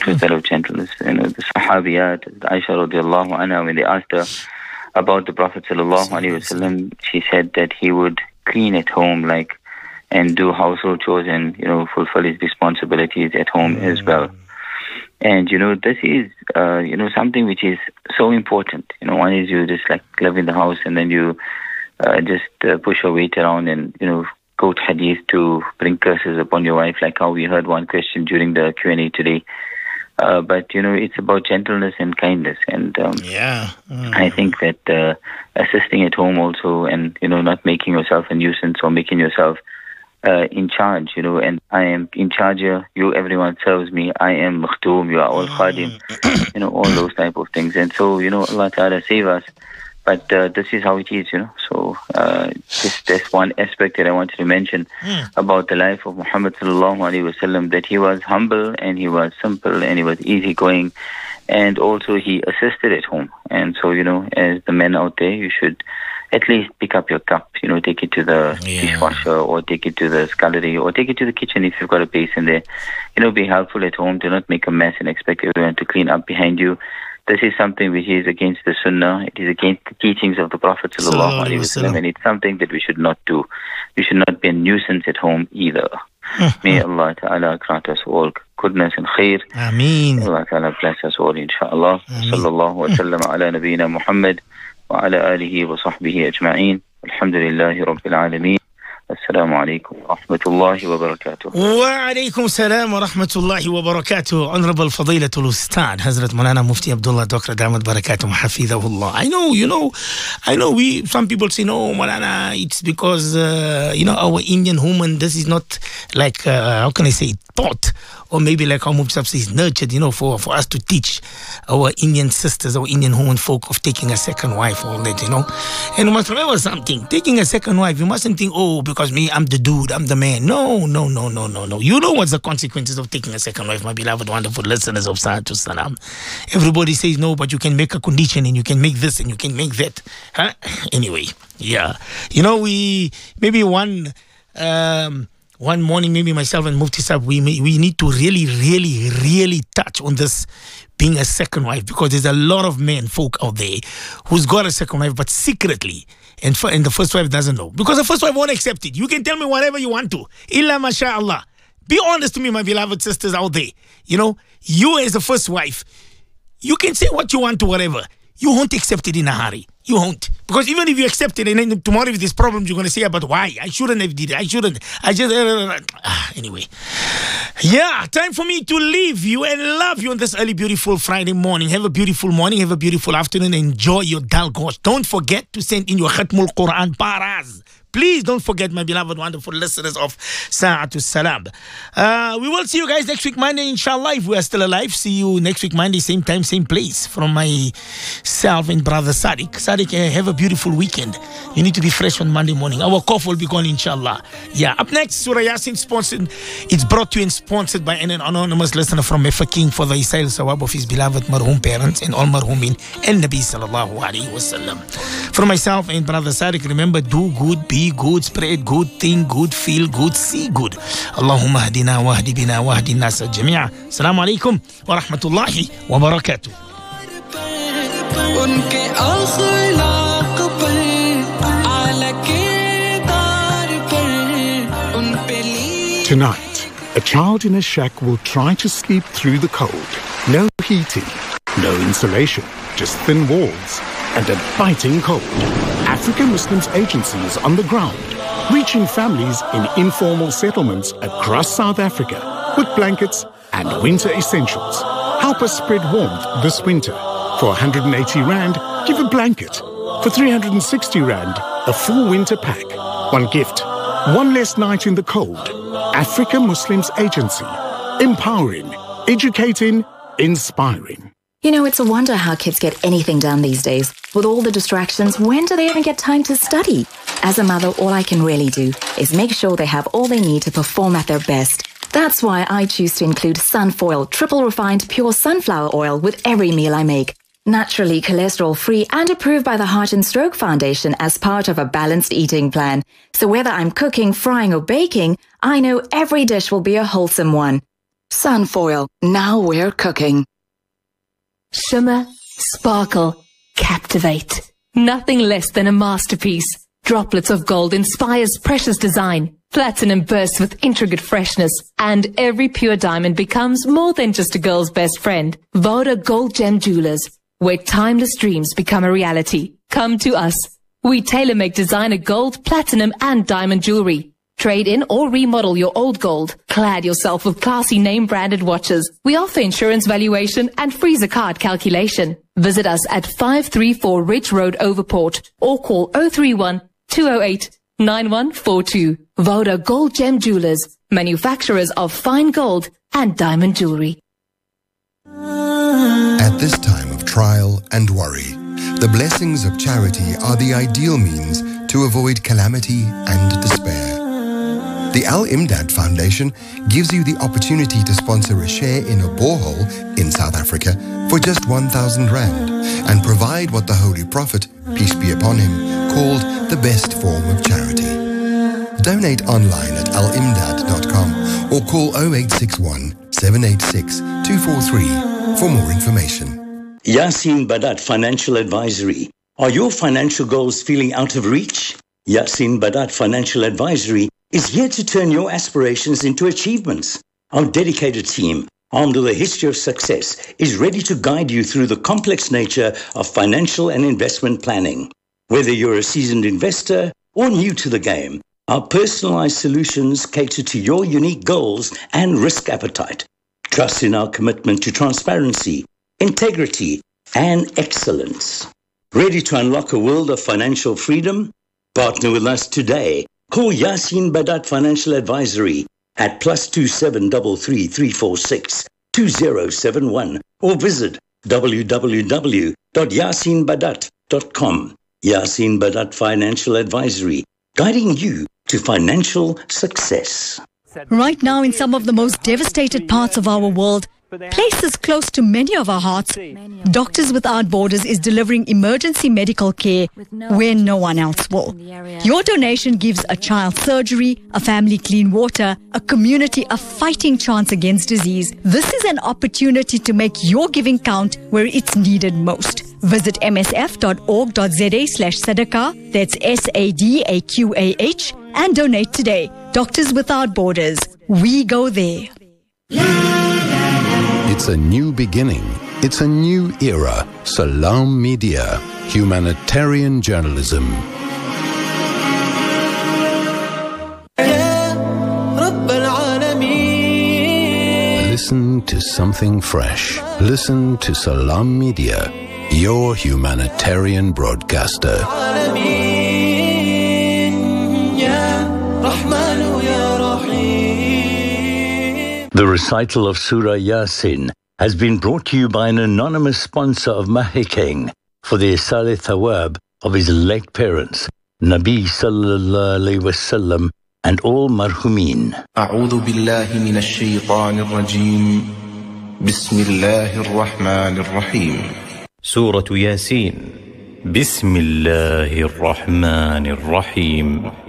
it was that of gentleness. The Sahabiyat, Aisha radiallahu anha, when they asked her about the Prophet sallallahu alaihi wasallam, she said that he would clean at home, and do household chores and, fulfill his responsibilities at home as well. And, this is, something which is so important. One is you just live in the house and then you just push your weight around and, quote hadith to bring curses upon your wife, like how we heard one question during the Q&A today. But, it's about gentleness and kindness. And I think that assisting at home also and, not making yourself a nuisance or making yourself in charge, and I am in charge here, everyone serves me, I am makhtoom, you are all khadim, all those type of things. And so, Allah Ta'ala save us. But this is how it is, So that's one aspect that I wanted to mention about the life of Muhammad sallallahu alaihi wasallam, that he was humble and he was simple and he was easygoing, and also he assisted at home. And so, as the men out there, you should at least pick up your cup, take it to the dishwasher or take it to the scullery or take it to the kitchen if you've got a basin there. Be helpful at home. Do not make a mess and expect everyone to clean up behind you. This is something which is against the Sunnah. It is against the teachings of the Prophet sallallahu alaihi wasallam, and it's something that we should not do. We should not be a nuisance at home either. May Allah Ta'ala grant us all goodness and khair. Ameen. Allah Ta'ala bless us all, inshaAllah. Sallallahu wa sallam ala nabiyyina Muhammad wa ala alihi wa sahbihi ajma'een. Alhamdulillahi Rabbil Alameen. Assalamu alaikum wa rahmatullahi wa barakatuh. Wa alaikum salam wa rahmatullahi wa barakatuh. Honorable Fadilatul Ustad Hazrat Maulana Mufti Abdullah Dr. Damat Barakatum Hafidhahullah. I know some people say, no, Maulana, it's because, our Indian woman, this is not how can I say, taught, or maybe like how Mufti says, nurtured, for us to teach our Indian sisters, our Indian women folk of taking a second wife, all that, And you must remember something, taking a second wife, you mustn't think, because me, I'm the dude, I'm the man. No. You know what's the consequences of taking a second wife, my beloved, wonderful listeners of Sa'atu Salam. Everybody says no, but you can make a condition and you can make this and you can make that. Huh? Anyway, yeah. We, maybe one morning, maybe myself and Mufti Sahib, we need to really touch on this being a second wife, because there's a lot of men folk out there who's got a second wife, but secretly, and the first wife doesn't know, because the first wife won't accept it. You can tell me whatever you want to. Illa masha'Allah. Be honest to me, my beloved sisters out there. You as the first wife, you can say what you want to whatever. You won't accept it in a hurry. You won't. Because even if you accept it, and then tomorrow if there's problems, you're going to say, but why? I shouldn't have did it. I shouldn't. I just... Anyway. Yeah, time for me to leave you and love you on this early, beautiful Friday morning. Have a beautiful morning. Have a beautiful afternoon. Enjoy your dal gosh. Don't forget to send in your Khatmul Quran paras. Please don't forget, my beloved, wonderful listeners of Sa'atu Salam. We will see you guys next week, Monday, inshallah, if we are still alive. See you next week, Monday, same time, same place. From myself and brother Sadiq. Sadiq, have a beautiful weekend. You need to be fresh on Monday morning. Our cough will be gone, inshallah. Yeah, up next, Surah Yasin sponsored. It's brought to you and sponsored by an anonymous listener from Mefa King for the Isail Sawab of his beloved marhum parents and all marhumin and Nabi sallallahu alayhi wasallam. For myself and brother Sadiq, remember, do good, be good, spread good, think good, feel good, see good. Allahumma hadina wa hadi bina wa hadi nasa jami'a. Assalamu alaikum wa rahmatullahi wa barakatuh. Tonight, a child in a shack will try to sleep through the cold. No heating, no insulation, just thin walls and a biting cold. African Muslims Agency is on the ground, reaching families in informal settlements across South Africa with blankets and winter essentials. Help us spread warmth this winter. For 180 Rand, give a blanket. For 360 Rand, a full winter pack. One gift, one less night in the cold. African Muslims Agency. Empowering, educating, inspiring. It's a wonder how kids get anything done these days. With all the distractions, when do they even get time to study? As a mother, all I can really do is make sure they have all they need to perform at their best. That's why I choose to include Sunfoil, triple refined pure sunflower oil with every meal I make. Naturally cholesterol-free and approved by the Heart and Stroke Foundation as part of a balanced eating plan. So whether I'm cooking, frying or baking, I know every dish will be a wholesome one. Sunfoil, now we're cooking. Shimmer, sparkle, captivate. Nothing less than a masterpiece. Droplets of gold inspires precious design. Platinum bursts with intricate freshness. And every pure diamond becomes more than just a girl's best friend. Voda Gold Gem Jewelers, where timeless dreams become a reality. Come to us. We tailor-make designer gold, platinum and diamond jewelry. Trade in or remodel your old gold. Clad yourself with classy name-branded watches. We offer insurance valuation and freezer card calculation. Visit us at 534 Ridge Road, Overport, or call 031-208-9142. Voda Gold Gem Jewelers, manufacturers of fine gold and diamond jewelry. At this time of trial and worry, the blessings of charity are the ideal means to avoid calamity and despair. The Al-Imdad Foundation gives you the opportunity to sponsor a share in a borehole in South Africa for just 1,000 rand and provide what the Holy Prophet, peace be upon him, called the best form of charity. Donate online at alimdad.com or call 0861 786 243 for more information. Yasin Badat Financial Advisory. Are your financial goals feeling out of reach? Yasin Badat Financial Advisory is here to turn your aspirations into achievements. Our dedicated team, armed with a history of success, is ready to guide you through the complex nature of financial and investment planning. Whether you're a seasoned investor or new to the game, our personalized solutions cater to your unique goals and risk appetite. Trust in our commitment to transparency, integrity, and excellence. Ready to unlock a world of financial freedom? Partner with us today. Call Yasin Badat Financial Advisory at +27 33 346 2071 or visit www.yasinbadat.com. Yasin Badat Financial Advisory, guiding you to financial success. Right now, in some of the most devastated parts of our world, places close to many of our hearts, Doctors Without Borders is delivering emergency medical care where no one else will. Your donation gives a child surgery, a family clean water, a community a fighting chance against disease. This is an opportunity to make your giving count where it's needed most. Visit msf.org.za/sadaqah, that's SADAQAH, and donate today. Doctors Without Borders, we go there. It's a new beginning. It's a new era. Salam Media, humanitarian journalism. Listen to something fresh. Listen to Salam Media, your humanitarian broadcaster. The recital of Surah Yasin has been brought to you by an anonymous sponsor of Mahikeng for the Isale Thawab of his late parents, Nabi Sallallahu Alaihi Wasallam, and all marhumin. أعوذ بالله من الشيطان الرجيم بسم الله الرحمن الرحيم سورة ياسين بسم الله الرحمن الرحيم